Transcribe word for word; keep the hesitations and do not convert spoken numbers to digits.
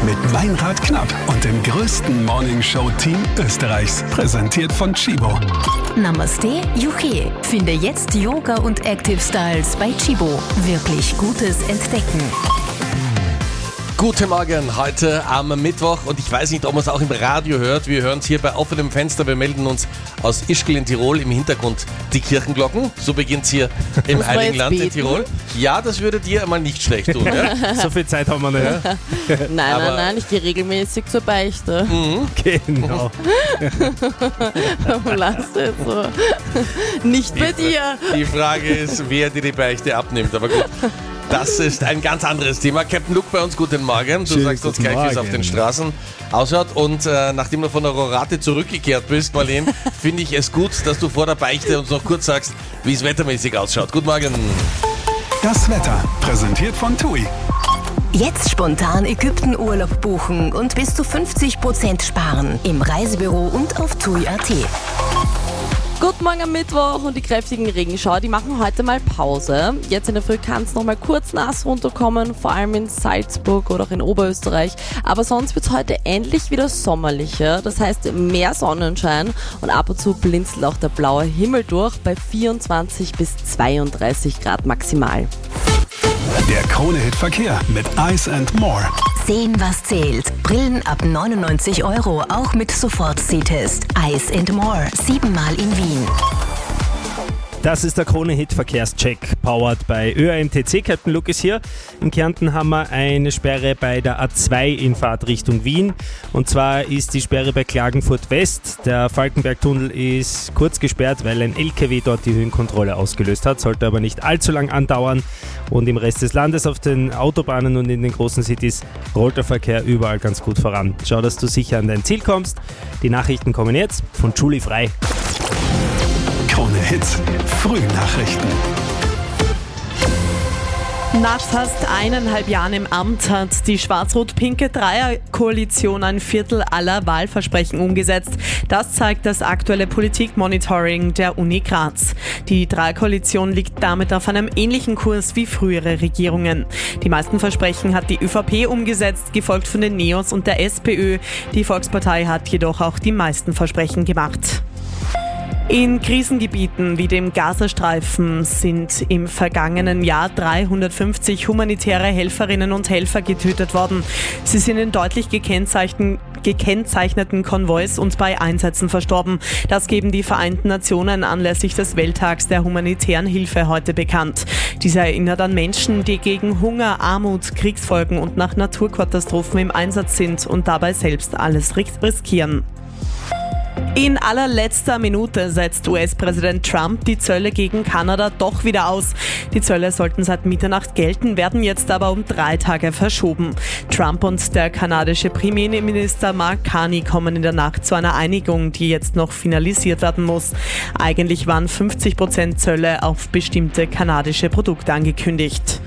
mit Meinrad Knapp und dem größten Morningshow-Team Österreichs. Präsentiert von Chibo. Namaste, Juche. Finde jetzt Yoga und Active Styles bei Chibo. Wirklich Gutes entdecken. Guten Morgen, heute am Mittwoch und ich weiß nicht, ob man es auch im Radio hört. Wir hören es hier bei offenem Fenster. Wir melden uns aus Ischgl in Tirol, im Hintergrund die Kirchenglocken. So beginnt es hier im Heiligen Land in Tirol. Ja, das würde dir einmal nicht schlecht tun. Ja? So viel Zeit haben wir nicht. Ja? Nein, Aber nein, nein, ich gehe regelmäßig zur Beichte. Mhm. Genau. Lass es so. Nicht bei dir. Die Frage ist, wer dir die Beichte abnimmt. Aber gut, das ist ein ganz anderes Thema. Captain Luke bei uns, guten Morgen. Du Schönen sagst uns gleich, wie es auf den Straßen ausschaut. Und äh, nachdem du von der Rorate zurückgekehrt bist, Marlene, finde ich es gut, dass du vor der Beichte uns noch kurz sagst, wie es wettermäßig ausschaut. Guten Morgen. Das Wetter, präsentiert von TUI. Jetzt spontan Ägypten-Urlaub buchen und bis zu fünfzig Prozent sparen. Im Reisebüro und auf tui punkt at. Guten Morgen am Mittwoch und die kräftigen Regenschauer, die machen heute mal Pause. Jetzt in der Früh kann es noch mal kurz nass runterkommen, vor allem in Salzburg oder auch in Oberösterreich. Aber sonst wird es heute endlich wieder sommerlicher, das heißt mehr Sonnenschein und ab und zu blinzelt auch der blaue Himmel durch bei vierundzwanzig bis zweiunddreißig Grad maximal. Der Krone-Hit Verkehr mit Ice and More. Sehen, was zählt. Brillen ab neunundneunzig Euro, auch mit Sofort-Sehtest. Ice and More, siebenmal in Wien. Das ist der Krone-Hit-Verkehrscheck, powered bei Ö A M T C. Captain Luke ist hier. In Kärnten haben wir eine Sperre bei der A zwei in Fahrt Richtung Wien. Und zwar ist die Sperre bei Klagenfurt West. Der Falkenberg-Tunnel ist kurz gesperrt, weil ein L K W dort die Höhenkontrolle ausgelöst hat. Sollte aber nicht allzu lang andauern. Und im Rest des Landes auf den Autobahnen und in den großen Cities rollt der Verkehr überall ganz gut voran. Schau, dass du sicher an dein Ziel kommst. Die Nachrichten kommen jetzt von Julie Frei. Krone Hits, Frühnachrichten. Nach fast eineinhalb Jahren im Amt hat die schwarz-rot-pinke Dreierkoalition ein Viertel aller Wahlversprechen umgesetzt. Das zeigt das aktuelle Politikmonitoring der Uni Graz. Die Dreierkoalition liegt damit auf einem ähnlichen Kurs wie frühere Regierungen. Die meisten Versprechen hat die ÖVP umgesetzt, gefolgt von den Neos und der SPÖ. Die Volkspartei hat jedoch auch die meisten Versprechen gemacht. In Krisengebieten wie dem Gazastreifen sind im vergangenen Jahr dreihundertfünfzig humanitäre Helferinnen und Helfer getötet worden. Sie sind in deutlich gekennzeichneten, gekennzeichneten Konvois und bei Einsätzen verstorben. Das geben die Vereinten Nationen anlässlich des Welttags der humanitären Hilfe heute bekannt. Dieser erinnert an Menschen, die gegen Hunger, Armut, Kriegsfolgen und nach Naturkatastrophen im Einsatz sind und dabei selbst alles riskieren. In allerletzter Minute setzt U S-Präsident Trump die Zölle gegen Kanada doch wieder aus. Die Zölle sollten seit Mitternacht gelten, werden jetzt aber um drei Tage verschoben. Trump und der kanadische Premierminister Mark Carney kommen in der Nacht zu einer Einigung, die jetzt noch finalisiert werden muss. Eigentlich waren fünfzig Prozent Zölle auf bestimmte kanadische Produkte angekündigt.